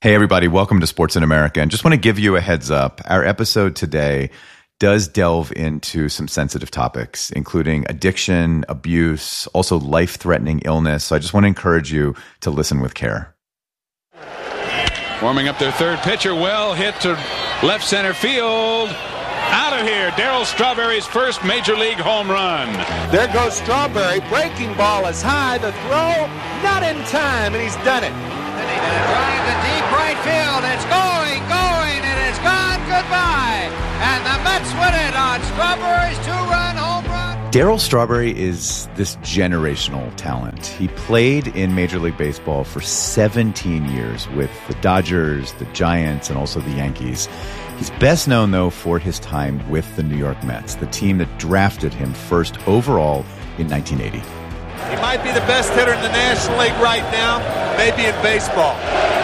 Hey, everybody. Welcome to Sports in America. And just want to give you a heads up. Our episode today does delve into some sensitive topics, including addiction, abuse, also life-threatening illness. So I just want to encourage you to listen with care. Warming up their third pitcher. Well hit to left center field. Out of here. Darryl Strawberry's first Major League home run. There goes Strawberry. Breaking ball is high. The throw, not in time, and he's done it. Drive to deep right field. It's going, and it's gone. Goodbye. And the Mets win it on Strawberry's two-run home run. Darryl Strawberry is this generational talent. He played in Major League Baseball for 17 years with the Dodgers, the Giants, and also the Yankees. He's best known, though, for his time with the New York Mets, the team that drafted him first overall in 1980. He might be the best hitter in the National League right now, maybe in baseball.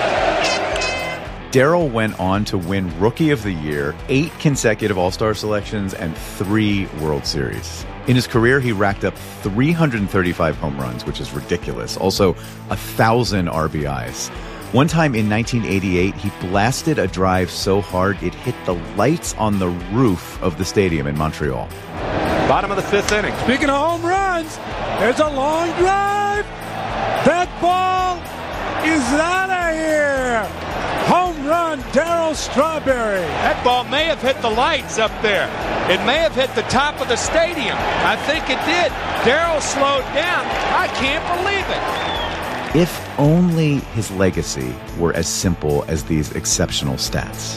Darryl went on to win Rookie of the Year, 8 consecutive All-Star selections, and 3 World Series. In his career, he racked up 335 home runs, which is ridiculous. Also, 1,000 RBIs. One time in 1988, he blasted a drive so hard it hit the lights on the roof of the stadium in Montreal. Bottom of the 5th inning. Speaking of home runs, there's a long drive. That ball is out of here. Home run, Darryl Strawberry. That ball may have hit the lights up there. It may have hit the top of the stadium. I think it did. Darryl slowed down. I can't believe it. If only his legacy were as simple as these exceptional stats.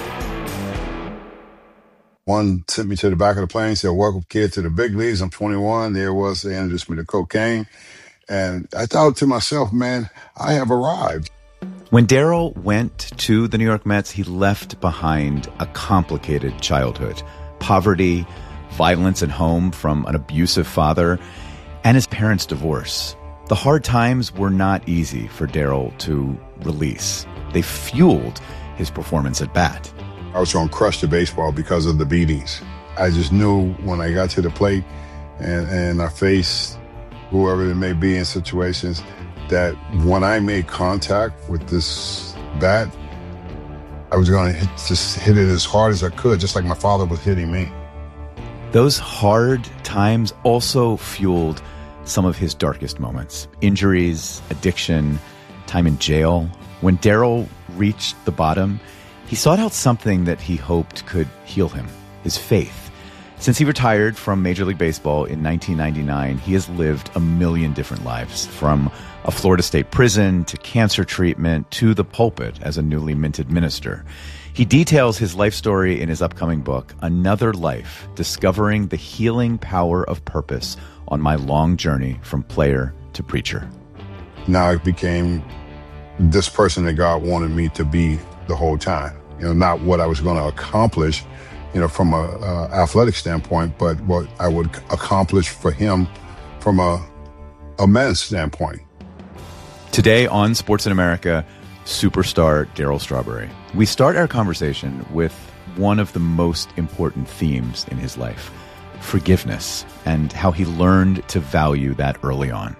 One sent me to the back of the plane, said, "Welcome, kid, to the big leagues. I'm 21. There was, they introduced me to cocaine. And I thought to myself, man, I have arrived. When Darryl went to the New York Mets, he left behind a complicated childhood. Poverty, violence at home from an abusive father, and his parents' divorce. The hard times were not easy for Darryl to release. They fueled his performance at bat. I was going to crush the baseball because of the beatings. I just knew when I got to the plate and I faced whoever it may be in situations that when I made contact with this bat, I was going to just hit it as hard as I could, just like my father was hitting me. Those hard times also fueled some of his darkest moments. Injuries, addiction, time in jail. When Darryl reached the bottom, he sought out something that he hoped could heal him, his faith. Since he retired from Major League Baseball in 1999, he has lived a million different lives, from a Florida State prison to cancer treatment to the pulpit as a newly minted minister. He details his life story in his upcoming book, Another Life, Discovering the Healing Power of Purpose on My Long Journey from Player to Preacher. Now I became this person that God wanted me to be the whole time. Not what I was going to accomplish, from a athletic standpoint, but what I would accomplish for him from a men's standpoint. Today on Sports in America, superstar Darryl Strawberry. We start our conversation with one of the most important themes in his life, forgiveness, and how he learned to value that early on.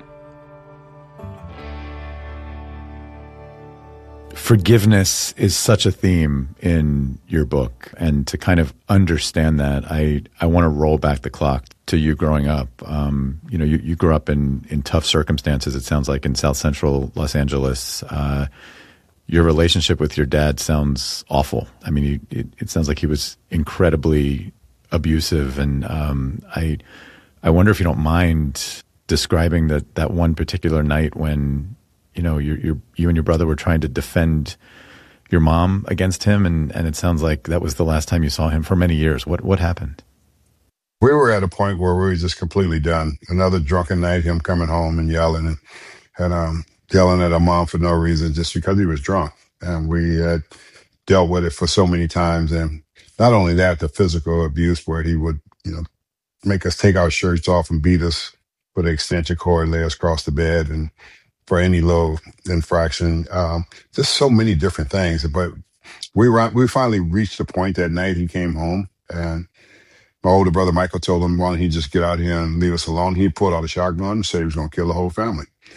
Forgiveness is such a theme in your book, and to kind of understand that, I want to roll back the clock to you growing up. You grew up in tough circumstances, it sounds like, in South Central Los Angeles. Your relationship with your dad sounds awful. I mean, it sounds like he was incredibly abusive, and I wonder if you don't mind describing that one particular night when you and your brother were trying to defend your mom against him, and it sounds like that was the last time you saw him for many years. What happened? We were at a point where we were just completely done. Another drunken night, him coming home and yelling and yelling at our mom for no reason, just because he was drunk. And we had dealt with it for so many times. And not only that, the physical abuse where he would, make us take our shirts off and beat us with an extension cord, lay us across the bed, and for any little infraction, just so many different things. But we finally reached the point that night he came home, and my older brother Michael told him, why don't he just get out here and leave us alone? He pulled out a shotgun and said he was going to kill the whole family.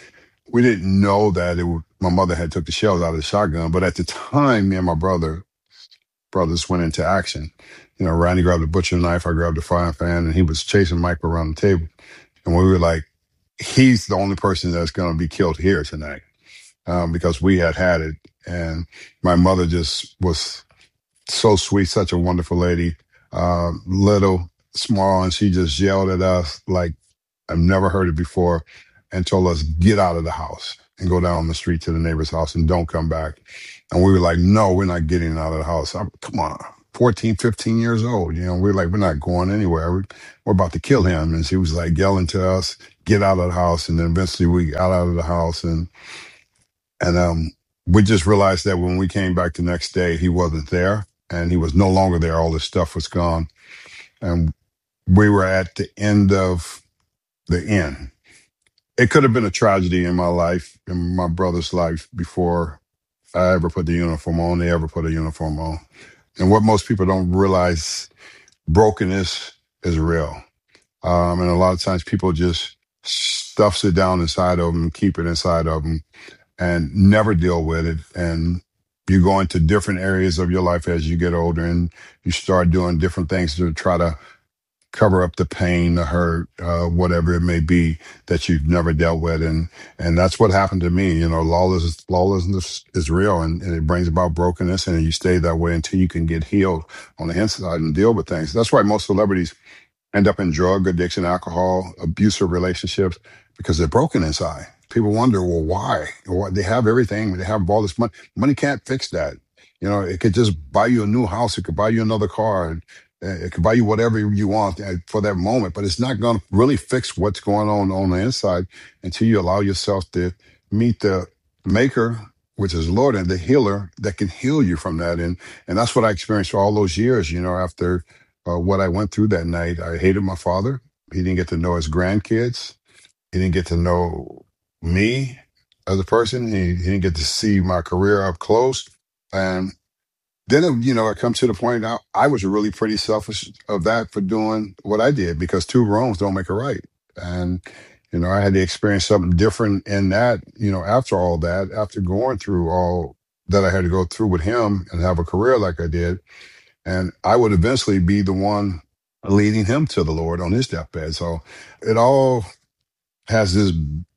we didn't know that my mother had took the shells out of the shotgun. But at the time, me and my brothers went into action. Randy grabbed a butcher knife, I grabbed a frying pan, and he was chasing Mike around the table. And we were like, he's the only person that's going to be killed here tonight, because we had it. And my mother just was so sweet, such a wonderful lady, little, small, and she just yelled at us like I've never heard it before and told us, get out of the house and go down the street to the neighbor's house and don't come back. And we were like, no, we're not getting out of the house. Come on, 14, 15 years old. We're like, we're not going anywhere. We're about to kill him. And she was like yelling to us, get out of the house. And then eventually we got out of the house and we just realized that when we came back the next day, he wasn't there and he was no longer there. All this stuff was gone. And we were at the end of the end. It could have been a tragedy in my life, in my brother's life, before I ever put the uniform on, they ever put a uniform on. And what most people don't realize, brokenness is real. And a lot of times people just stuffs it down inside of them, keep it inside of them, and never deal with it. And you go into different areas of your life as you get older, and you start doing different things to try to cover up the pain, the hurt, whatever it may be that you've never dealt with. And that's what happened to me. Lawlessness is real, and it brings about brokenness, and you stay that way until you can get healed on the inside and deal with things. That's why most celebrities end up in drug addiction, alcohol, abusive relationships, because they're broken inside. People wonder, well, why? They have everything. They have all this money. Money can't fix that. It could just buy you a new house. It could buy you another car. It could buy you whatever you want for that moment, but it's not going to really fix what's going on the inside until you allow yourself to meet the maker, which is Lord, and the healer that can heal you from that. And that's what I experienced for all those years, after what I went through that night. I hated my father. He didn't get to know his grandkids. He didn't get to know me as a person. He didn't get to see my career up close. And then, it comes to the point now, I was really pretty selfish of that for doing what I did, because two wrongs don't make a right. And, I had to experience something different in that, after all that, after going through all that I had to go through with him and have a career like I did. And I would eventually be the one leading him to the Lord on his deathbed. So it all has this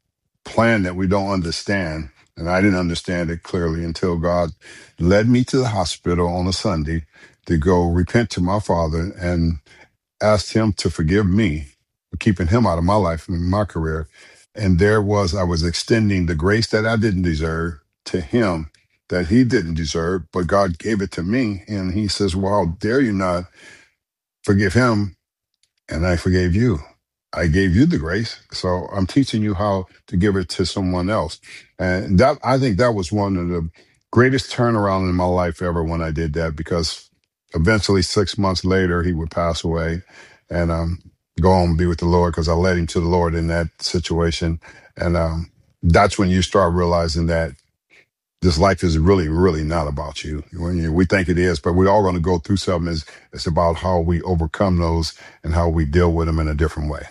plan that we don't understand. And I didn't understand it clearly until God led me to the hospital on a Sunday to go repent to my father and asked him to forgive me for keeping him out of my life and my career. And I was extending the grace that I didn't deserve to him that he didn't deserve, but God gave it to me. And he says, well, how dare you not forgive him? And I forgave you. I gave you the grace, so I'm teaching you how to give it to someone else. And I think that was one of the greatest turnaround in my life ever when I did that, because eventually 6 months later, he would pass away and go home and be with the Lord, because I led him to the Lord in that situation. And that's when you start realizing that this life is really, really not about you. We think it is, but we're all going to go through something. It's about how we overcome those and how we deal with them in a different way.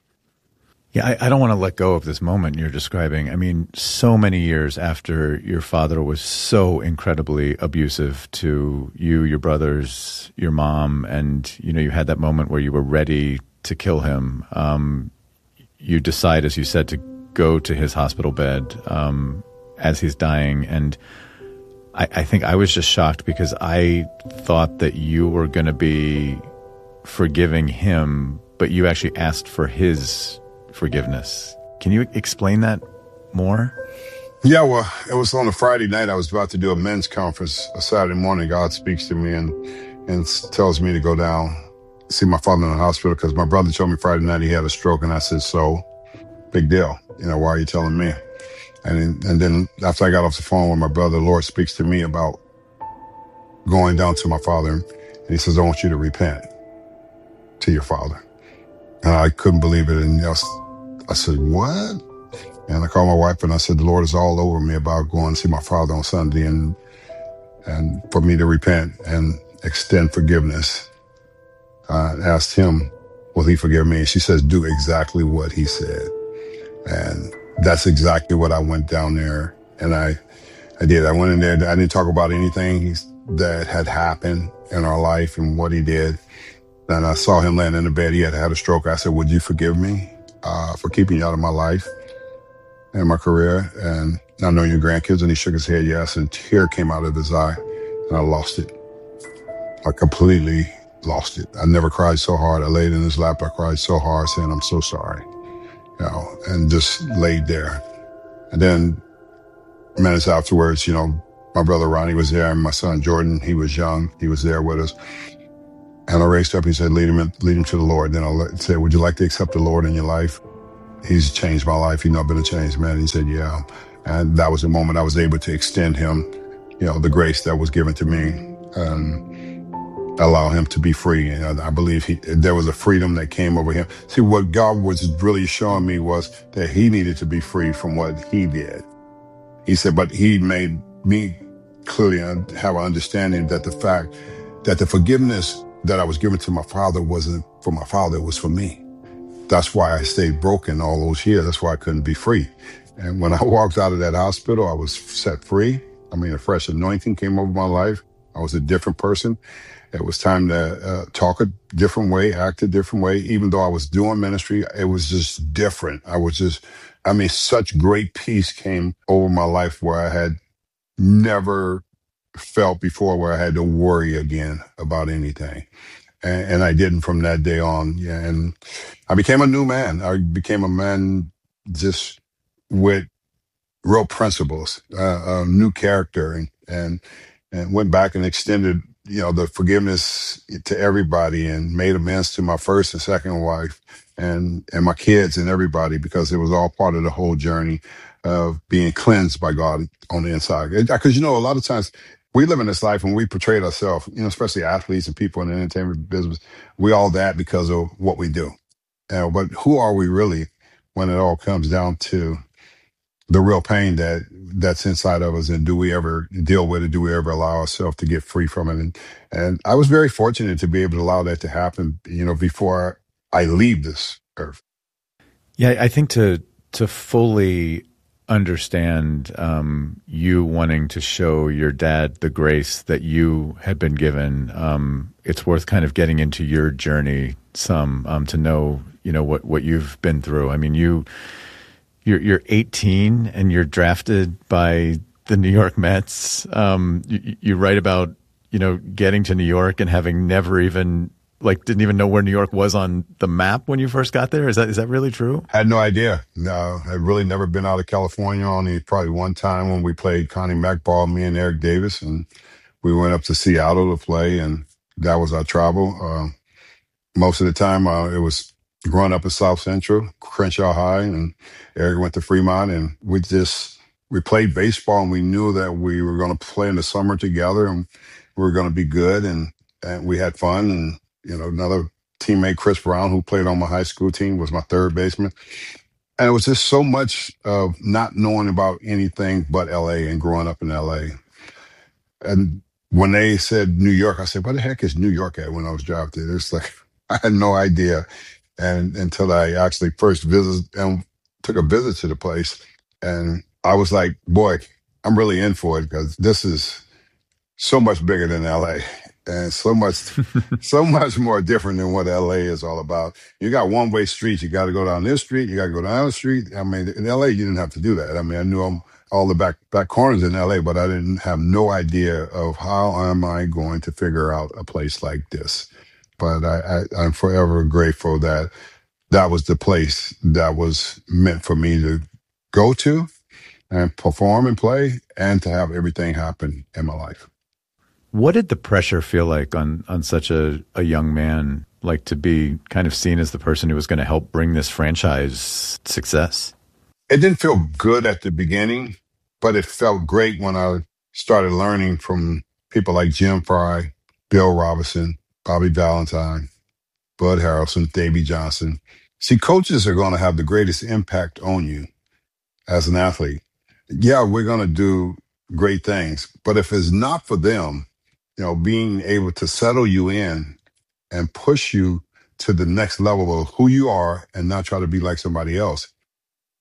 Yeah, I don't want to let go of this moment you're describing. I mean, so many years after your father was so incredibly abusive to you, your brothers, your mom, and, you had that moment where you were ready to kill him. You decide, as you said, to go to his hospital bed as he's dying. And I think I was just shocked, because I thought that you were going to be forgiving him, but you actually asked for his forgiveness. Can you explain that more? Yeah, well, it was on a Friday night. I was about to do a men's conference. A Saturday morning, God speaks to me and tells me to go down, see my father in the hospital, because my brother told me Friday night he had a stroke. And I said, so, big deal. Why are you telling me? And then after I got off the phone with my brother, the Lord speaks to me about going down to my father. And he says, I want you to repent to your father. And I couldn't believe it. And I said, what? And I called my wife and I said, the Lord is all over me about going to see my father on Sunday and for me to repent and extend forgiveness. I asked him, will he forgive me? And she says, do exactly what he said. And that's exactly what I went down there. And I did. I went in there. I didn't talk about anything that had happened in our life and what he did. And I saw him laying in the bed. He had had a stroke. I said, would you forgive me for keeping you out of my life and my career and not knowing your grandkids? And he shook his head, yes. And a tear came out of his eye. And I lost it. I completely lost it. I never cried so hard. I laid in his lap. I cried so hard saying, I'm so sorry, and just laid there. And then minutes afterwards, my brother Ronnie was there and my son Jordan, he was young. He was there with us. And I raised up, he said, lead him to the Lord. Then I said, would you like to accept the Lord in your life? He's changed my life. He's not been a changed man. He said, yeah. And that was the moment I was able to extend him, the grace that was given to me and allow him to be free. And I believe there was a freedom that came over him. See, what God was really showing me was that he needed to be free from what he did. He said, but he made me clearly have an understanding that the fact that the forgiveness that I was given to my father wasn't for my father, it was for me. That's why I stayed broken all those years. That's why I couldn't be free. And when I walked out of that hospital, I was set free. A fresh anointing came over my life. I was a different person. It was time to talk a different way, act a different way. Even though I was doing ministry, it was just different. Such great peace came over my life where I had never felt before, where I had to worry again about anything. And I didn't from that day on. Yeah, and I became a new man. I became a man just with real principles, a new character, and went back and extended, the forgiveness to everybody and made amends to my first and second wife and my kids and everybody, because it was all part of the whole journey of being cleansed by God on the inside. Because, a lot of times we live in this life and we portray ourselves, especially athletes and people in the entertainment business. We all that because of what we do. But who are we really when it all comes down to the real pain that's inside of us, and do we ever deal with it? Do we ever allow ourselves to get free from it? And I was very fortunate to be able to allow that to happen, before I leave this earth. Yeah, I think to fully understand you wanting to show your dad the grace that you had been given, it's worth kind of getting into your journey some to know, what you've been through. You're 18 and you're drafted by the New York Mets. You write about, getting to New York and having never even didn't even know where New York was on the map when you first got there. Is that really true? I had no idea. No, I'd really never been out of California. Only probably one time when we played Connie Mack ball, me and Eric Davis, and we went up to Seattle to play, and that was our travel. Most of the time, it was growing up in South Central, Crenshaw High, and Eric went to Fremont, and we played baseball, and we knew that we were going to play in the summer together, and we were going to be good, and we had fun. And another teammate, Chris Brown, who played on my high school team, was my third baseman. And it was just so much of not knowing about anything but L.A. and growing up in L.A. And when they said New York, I said, "What the heck is New York at?" When I was drafted, it's like I had no idea, and until I actually first visited and took a visit to the place, and I was like, "Boy, I'm really in for it, because this is so much bigger than L.A. and so much more different than what L.A. is all about." You got one-way streets. You got to go down this street. You got to go down the street. In L.A., you didn't have to do that. I knew all the back corners in L.A., but I didn't have no idea of how am I going to figure out a place like this. But I'm forever grateful that was the place that was meant for me to go to and perform and play and to have everything happen in my life. What did the pressure feel like on such a young man, like to be kind of seen as the person who was going to help bring this franchise success? It didn't feel good at the beginning, but it felt great when I started learning from people like Jim Fry, Bill Robinson, Bobby Valentine, Bud Harrelson, Davey Johnson. See, coaches are going to have the greatest impact on you as an athlete. Yeah, we're going to do great things, but if it's not for them, being able to settle you in and push you to the next level of who you are and not try to be like somebody else,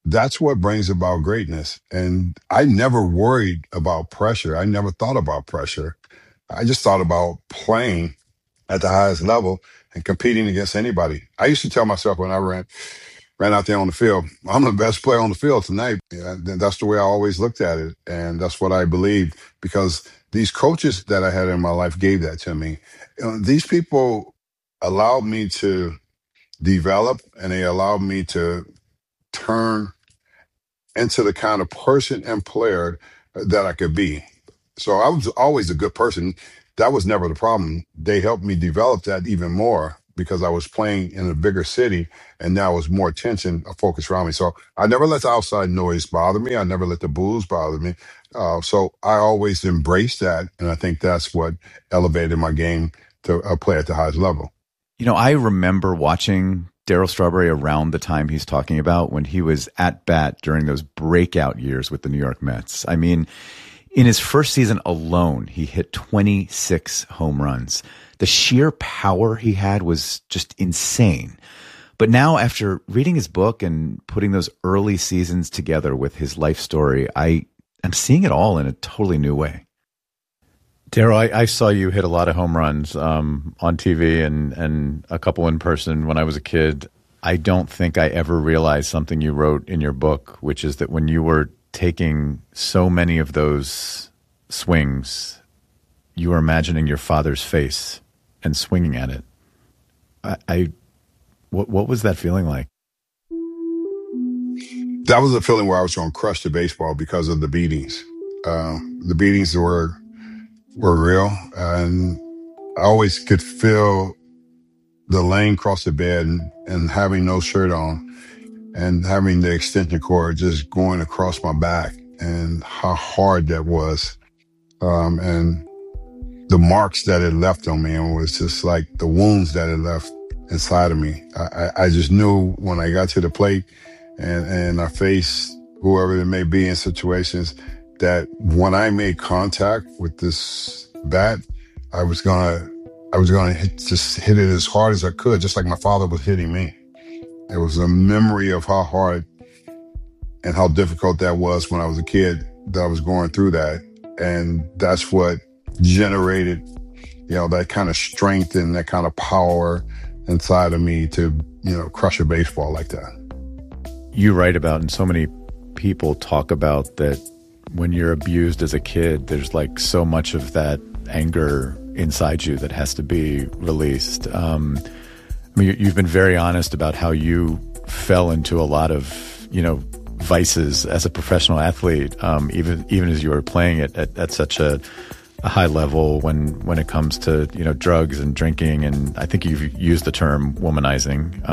that's what brings about greatness. And I never worried about pressure. I never thought about pressure. I just thought about playing at the highest level and competing against anybody. I used to tell myself when I ran out there on the field, I'm the best player on the field tonight. Yeah, that's the way I always looked at it. And that's what I believed, because these coaches that I had in my life gave that to me. These people allowed me to develop, and they allowed me to turn into the kind of person and player that I could be. So I was always a good person. That was never the problem. They helped me develop that even more because I was playing in a bigger city, and now was more attention focused around me. So I never let the outside noise bother me. I never let the boos bother me. So I always embraced that, and I think that's what elevated my game to play at the highest level. You know, I remember watching Darryl Strawberry around the time he's talking about, when he was at bat during those breakout years with the New York Mets. I mean, in his first season alone, he hit 26 home runs. The sheer power he had was just insane. But now, after reading his book and putting those early seasons together with his life story, I am seeing it all in a totally new way. Darryl, I saw you hit a lot of home runs on TV and a couple in person when I was a kid. I don't think I ever realized something you wrote in your book, which is that when you were taking so many of those swings, you were imagining your father's face and swinging at it. What was that feeling like? That was a feeling where I was going to crush the baseball because of the beatings. The beatings were real, and I always could feel the lane cross the bed and having no shirt on and having the extension cord just going across my back, and how hard that was. And the marks that it left on me, and it was just like the wounds that it left inside of me. I just knew when I got to the plate and I faced whoever it may be in situations, that when I made contact with this bat, I was gonna just hit it as hard as I could, just like my father was hitting me. It was a memory of how hard and how difficult that was when I was a kid, that I was going through that. And that's what generated, that kind of strength and that kind of power inside of me to, crush a baseball like that. You write about, and so many people talk about, that when you're abused as a kid, there's like so much of that anger inside you that has to be released. You've been very honest about how you fell into a lot of, vices as a professional athlete, even as you were playing it at such a high level when it comes to, drugs and drinking. And I think you've used the term womanizing.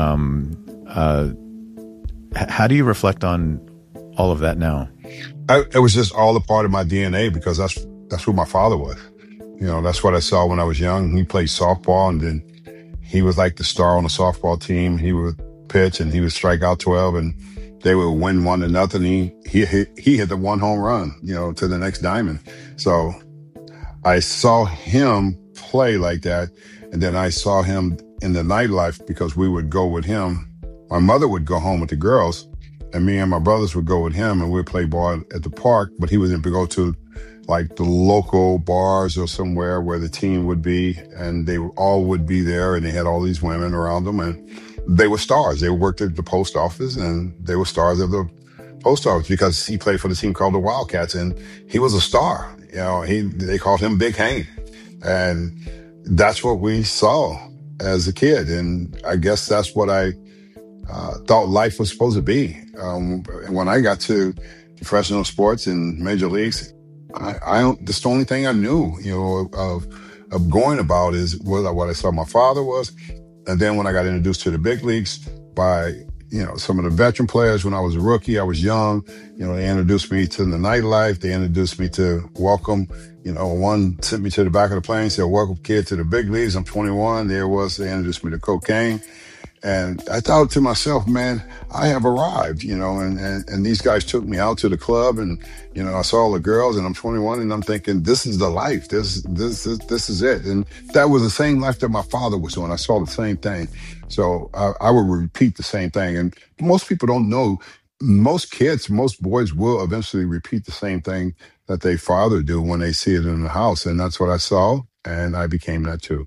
How do you reflect on all of that now? It was just all a part of my DNA, because that's who my father was. That's what I saw when I was young. He played softball, and then he was like the star on the softball team. He would pitch and he would strike out 12, and they would win 1-0. And he hit the one home run, to the next diamond. So I saw him play like that. And then I saw him in the nightlife, because we would go with him. My mother would go home with the girls, and me and my brothers would go with him, and we'd play ball at the park. But he would go to like the local bars or somewhere where the team would be, and they all would be there, and they had all these women around them, and they were stars. They worked at the post office, and they were stars of the post office, because he played for the team called the Wildcats, and he was a star. They called him Big Hank, and that's what we saw as a kid. And I guess that's what I thought life was supposed to be. When I got to professional sports and major leagues, that's the only thing I knew, of going about is what I saw my father was. And then when I got introduced to the big leagues by, some of the veteran players, when I was a rookie, I was young, they introduced me to the nightlife. They introduced me to welcome, one sent me to the back of the plane, said, "Welcome, kid, to the big leagues." I'm 21. There it was. They introduced me to cocaine. And I thought to myself, man, I have arrived, and these guys took me out to the club, and, I saw all the girls, and I'm 21, and I'm thinking, this is the life. This is it. And that was the same life that my father was doing. I saw the same thing. So I would repeat the same thing. And most people don't know most boys will eventually repeat the same thing that their father do when they see it in the house. And that's what I saw. And I became that too.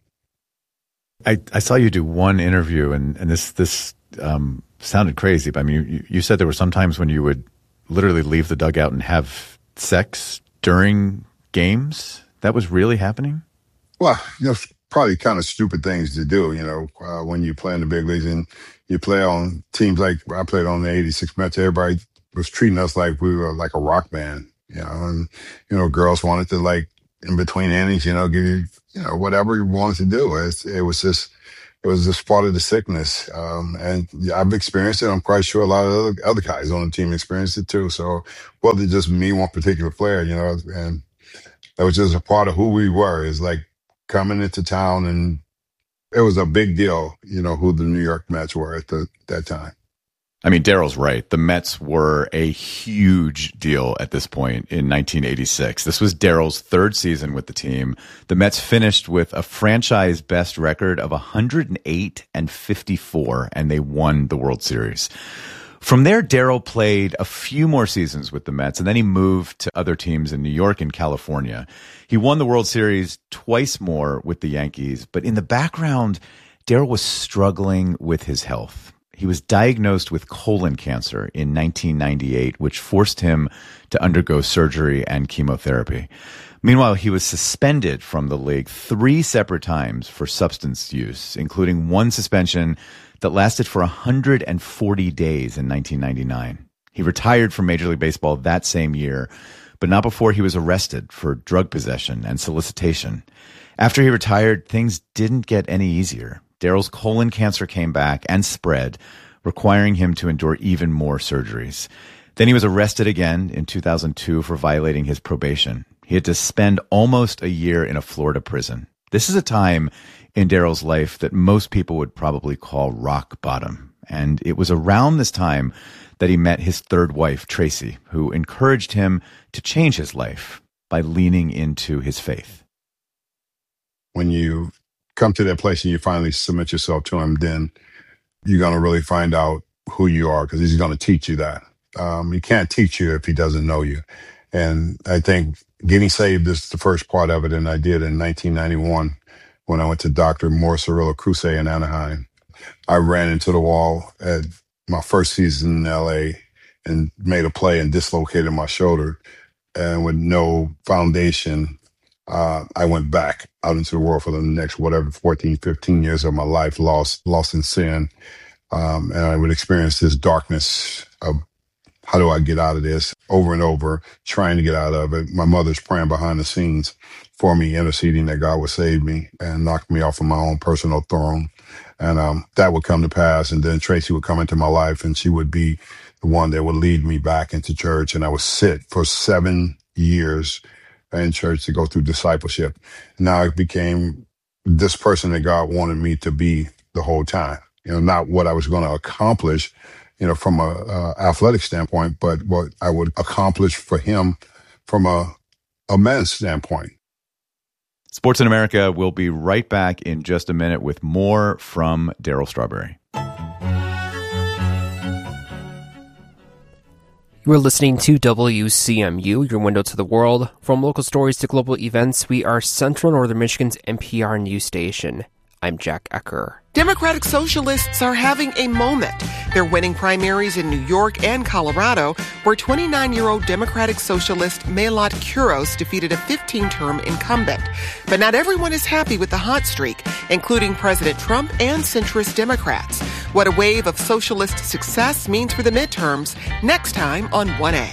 I saw you do one interview and this sounded crazy, but I mean, you said there were some times when you would literally leave the dugout and have sex during games. That was really happening? Well, probably kind of stupid things to do, when you play in the big leagues and you play on teams like I played on the 86 Mets. Everybody was treating us like we were like a rock band, and, girls wanted to, like, in between innings, give you, whatever you wanted to do. It was just part of the sickness. And I've experienced it. I'm quite sure a lot of other guys on the team experienced it too. So whether just me, one particular player, and that was just a part of who we were. It's like coming into town, and it was a big deal, who the New York Mets were at that time. I mean, Daryl's right. The Mets were a huge deal at this point in 1986. This was Daryl's third season with the team. The Mets finished with a franchise best record of 108-54, and they won the World Series. From there, Daryl played a few more seasons with the Mets, and then he moved to other teams in New York and California. He won the World Series twice more with the Yankees, but in the background, Daryl was struggling with his health. He was diagnosed with colon cancer in 1998, which forced him to undergo surgery and chemotherapy. Meanwhile, he was suspended from the league 3 separate times for substance use, including one suspension that lasted for 140 days in 1999. He retired from Major League Baseball that same year, but not before he was arrested for drug possession and solicitation. After he retired, things didn't get any easier. Daryl's colon cancer came back and spread, requiring him to endure even more surgeries. Then he was arrested again in 2002 for violating his probation. He had to spend almost a year in a Florida prison. This is a time in Daryl's life that most people would probably call rock bottom. And it was around this time that he met his third wife, Tracy, who encouraged him to change his life by leaning into his faith. When you come to that place and you finally submit yourself to him, then you're going to really find out who you are, because he's going to teach you that. He can't teach you if he doesn't know you. And I think getting saved is the first part of it. And I did in 1991 when I went to Dr. Morris Cirillo Cruz in Anaheim. I ran into the wall at my first season in LA and made a play and dislocated my shoulder. And with no foundation, I went back out into the world for the next 14, 15 years of my life, lost in sin. And I would experience this darkness of, how do I get out of this, over and over, trying to get out of it. My mother's praying behind the scenes for me, interceding that God would save me and knock me off of my own personal throne. And that would come to pass. And then Tracy would come into my life, and she would be the one that would lead me back into church. And I would sit for 7 years in church to go through discipleship. Now I became this person that God wanted me to be the whole time. Not what I was going to accomplish, from a athletic standpoint, but what I would accomplish for him from a men's standpoint. Sports in America will be right back in just a minute with more from Darryl Strawberry. You're listening to WCMU, your window to the world. From local stories to global events, we are Central Northern Michigan's NPR news station. I'm Jack Ecker. Democratic Socialists are having a moment. They're winning primaries in New York and Colorado, where 29-year-old Democratic Socialist Mayotte Kuros defeated a 15-term incumbent. But not everyone is happy with the hot streak, including President Trump and centrist Democrats. What a wave of socialist success means for the midterms, next time on 1A.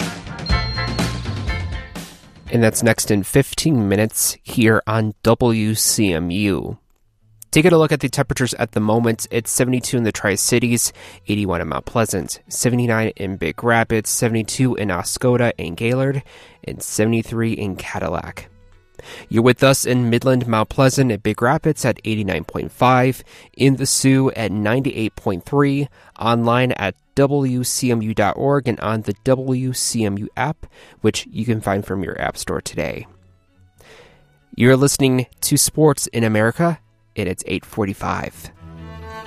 And that's next in 15 minutes here on WCMU. Taking a look at the temperatures at the moment, it's 72 in the Tri-Cities, 81 in Mount Pleasant, 79 in Big Rapids, 72 in Oscoda and Gaylord, and 73 in Cadillac. You're with us in Midland, Mount Pleasant at Big Rapids at 89.5, in the Sioux at 98.3, online at WCMU.org and on the WCMU app, which you can find from your app store today. You're listening to Sports in America, and it's 8:45.